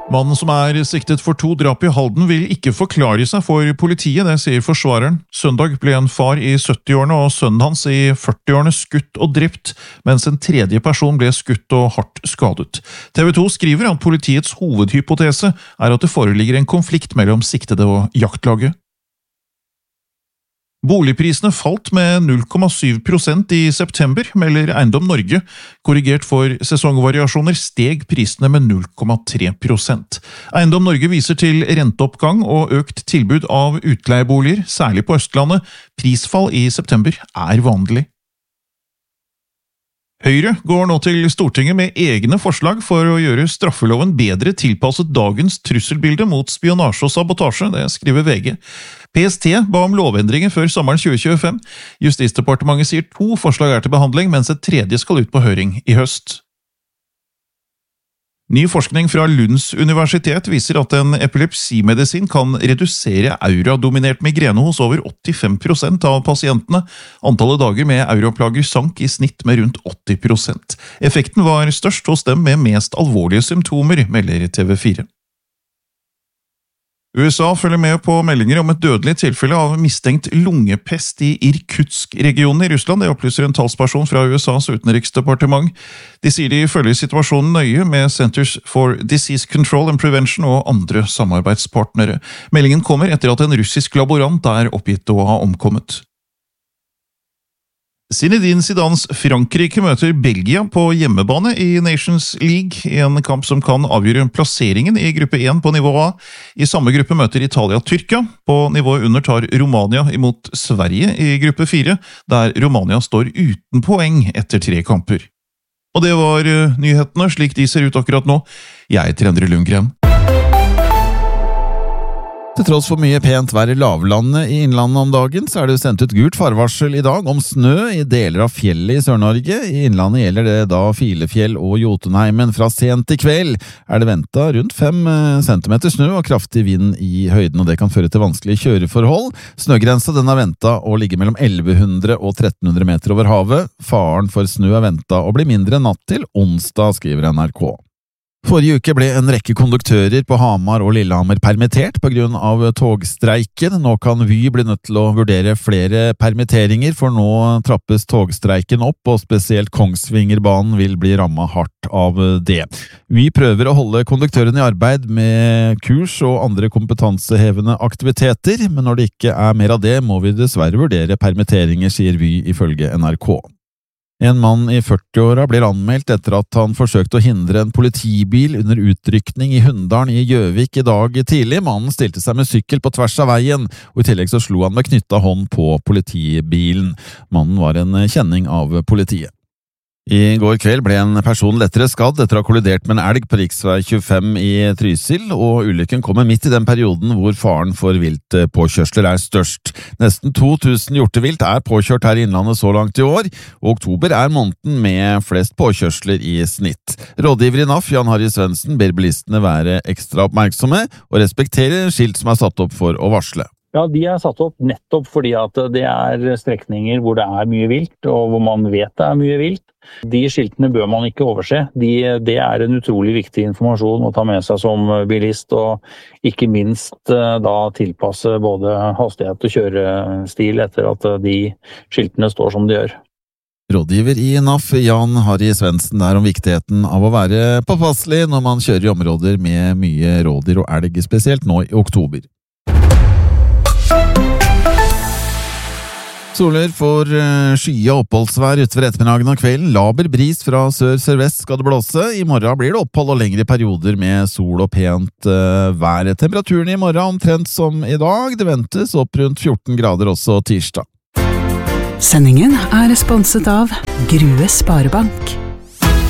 Mannen som siktet for 2 drap I Halden vil ikke forklare seg for politiet, det sier forsvareren. Søndag ble en far I 70-årene og sønnen hans I 40-årene skutt og drept, mens en tredje person ble skutt og hardt skadet. TV 2 skriver at politiets hovedhypotese at det foreligger en konflikt mellom siktede og jaktlaget. Boligprisene falt med 0,7% I september, melder Eiendom Norge. Korrigert for sesongvariasjoner steg prisene med 0,3%. Eiendom Norge viser til renteoppgang og økt tilbud av utleieboliger, særlig på Østlandet. Prisfall I september vanlig. Høyre går nå til Stortinget med egne forslag for å gjøre straffeloven bedre tilpasset dagens trusselbilde mot spionasje og sabotasje, det skriver VG. PST ba om lovendringer før sommeren 2025. Justisdepartementet sier 2 forslag til behandling, mens et tredje skal ut på høring I høst. Ny forskning fra Lunds universitet viser at en epilepsimedisin kan redusere auradominert migrene hos over 85% av pasientene. Antallet dager med auraplager sank I snitt med rundt 80%. Effekten var størst hos dem med mest alvorlige symptomer, melder TV4. USA følger med på meldinger om et dødelig tilfelle av mistenkt lungepest I Irkutsk-regionen I Russland. Det opplyser en talsperson fra USAs utenriksdepartement. De sier de følger situasjonen nøye med Centers for Disease Control and Prevention og andre samarbeidspartnere. Meldingen kommer etter at en russisk laborant oppgitt å ha omkommet. Zinedine Zidans Frankrike møter Belgia på hjemmebane I Nations League, en kamp som kan avgjøre plasseringen I gruppe 1 på nivå A. I samme gruppe møter Italia Tyrkia. På nivået under tar Romania imot Sverige I gruppe 4, der Romania står uten poeng etter 3 kamper. Og det var nyhetene, slik de ser ut akkurat nå. Jeg heter Endre Lundgren. Til tross for mye pent vær I lavlandet I innlandet om dagen, så det sendt ut gult farvarsel I dag om snø I deler av fjellet I Sør-Norge. I innlandet gjelder det da Filefjell og Jotunheimen. Fra sent I kveld det ventet rundt 5 centimeter snø og kraftig vind I høyden, og det kan føre til vanskelige kjøreforhold. Snøgrensa den ventet å ligge mellom 1100 og 1300 meter over havet. Faren for snø ventet å bli mindre natt til onsdag, skriver NRK. Forrige uke ble en rekke konduktører på Hamar og Lillehammer permittert på grunn av togstreiken. Nå kan Vy bli nødt til å vurdere flere permitteringer, for nå trappes togstreiken opp, og spesielt Kongsvingerbanen vil bli rammet hardt av det. Vy prøver å holde konduktørene I arbeid med kurs og andre kompetansehevende aktiviteter, men når det ikke mer av det, må vi dessverre vurdere permitteringer, sier Vy ifølge NRK. En mann I 40-åra blir anmeldt etter at han forsøkte å hindre en politibil under utrykning I Hunndalen I Gjøvik I dag tidlig. Mannen stilte seg med sykkel på tvers av veien, og I tillegg så slo han med knyttet hånd på politibilen. Mannen var en kjenning av politiet. I går kveld ble en person lettere skadd etter å ha kollidert med en elg på riksvei 25 I Trysil, og ulykken kommer midt I den perioden hvor faren for viltpåkjørsler størst. Nesten 2000 hjortevilt påkjørt her I innlandet så langt I år, og oktober måneden med flest påkjørsler I snitt. Rådgiver I NAF, Jan Harry Svendsen, ber bilistene være ekstra oppmerksomme og respektere skilt som satt opp for å varsle. Ja, de satt opp nettopp fordi at det strekninger hvor det mye vilt, og hvor man vet det mye vilt. De skiltene bør man ikke overse. Det en utrolig viktig informasjon å ta med seg som bilist, og ikke minst da tilpasse både hastighet og kjørestil etter at de skiltene står som de gjør. Rådgiver I NAF, Jan Harry Svendsen, om viktigheten av å være påpasselig når man kjører I områder med mye rådyr og elg, spesielt nå I oktober. Soler for skya oppholdsvær utover ettermiddagen og kvelden. Laber bris fra sør-sørvest skal det blåse. I morgen blir det opphold og lengre perioder med sol og pent vær. Temperaturen I morgen omtrent som I dag. Det ventes opp rundt 14 grader også tirsdag. Sendingen sponset av Grue Sparebank.